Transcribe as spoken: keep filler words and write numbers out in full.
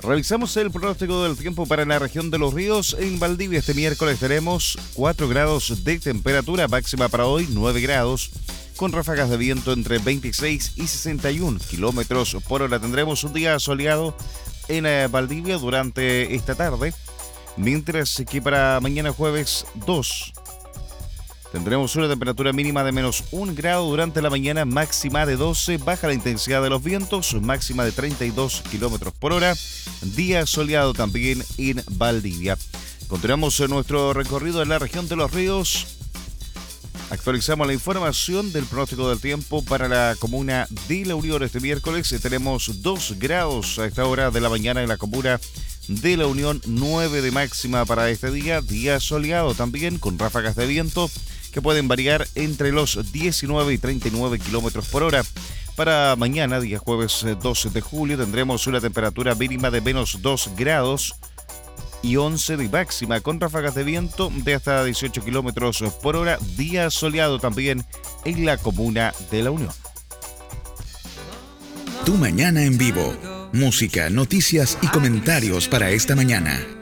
Revisamos el pronóstico del tiempo para la región de Los Ríos. En Valdivia este miércoles tenemos cuatro grados de temperatura, máxima para hoy nueve grados, con ráfagas de viento entre veintiséis y sesenta y uno kilómetros por hora. Tendremos un día soleado en eh, Valdivia durante esta tarde, mientras que para mañana jueves dos tendremos una temperatura mínima de menos un grado durante la mañana, máxima de doce, baja la intensidad de los vientos, máxima de treinta y dos kilómetros por hora, día soleado también en Valdivia. Continuamos en nuestro recorrido en la región de Los Ríos. Actualizamos la información del pronóstico del tiempo para la comuna de La Unión. Este miércoles tenemos dos grados a esta hora de la mañana en la comuna de La Unión, nueve de máxima para este día, día soleado también con ráfagas de viento que pueden variar entre los diecinueve y treinta y nueve kilómetros por hora. Para mañana, día jueves doce de julio, tendremos una temperatura mínima de menos dos grados y once de máxima, con ráfagas de viento de hasta dieciocho kilómetros por hora, día soleado también en la comuna de La Unión. Tu mañana en vivo. Música, noticias y comentarios para esta mañana.